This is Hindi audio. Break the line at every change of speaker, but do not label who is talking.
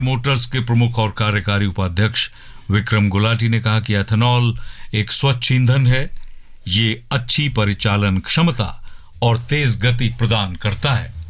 मोटर्स के प्रमुख और कार्यकारी उपाध्यक्ष विक्रम गुलाटी ने कहा कि एथेनॉल एक स्वच्छ ईंधन है। ये अच्छी परिचालन क्षमता और तेज गति प्रदान करता है।